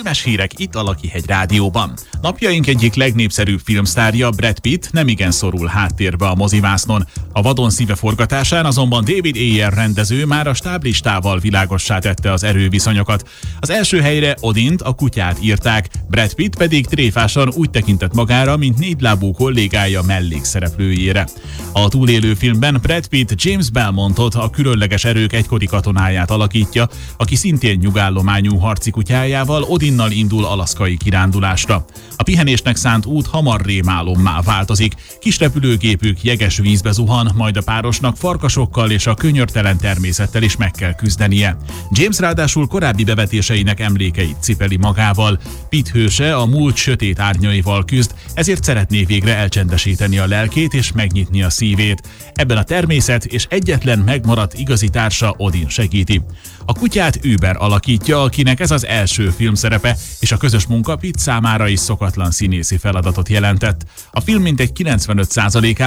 Filmes hírek itt a Lakihegy Rádióban. Napjaink egyik legnépszerűbb filmsztárja, Brad Pitt, nemigen szorul háttérbe a mozivásznon. A Vadon szíve forgatásán azonban David Ayer rendező már a stáblistával világossá tette az erőviszonyokat. Az első helyre Odint, a kutyát írták, Brad Pitt pedig tréfásan úgy tekintett magára, mint négylábú kollégája mellékszereplőjére. A túlélő filmben Brad Pitt James Belmontot, a különleges erők egykori katonáját alakítja, aki szintén nyugállományú harci kutyájával, Odinnal indul alaszkai kirándulásra. A pihenésnek szánt út hamar rémálommá változik, kis repülőgépük jeges vízbe zuhan, majd a párosnak farkasokkal és a könyörtelen természettel is meg kell küzdenie. James ráadásul korábbi bevetéseinek emlékeit cipeli magával. Pitt hőse a múlt sötét árnyaival küzd, ezért szeretné végre elcsendesíteni a lelkét és megnyitni a szívét. Ebben a természet és egyetlen megmaradt igazi társa Odin segíti. A kutyát Uber alakítja, akinek ez az első filmszerepe, és a közös munka Pitt számára is szokatlan színészi feladatot jelentett. A film mintegy 95%-ában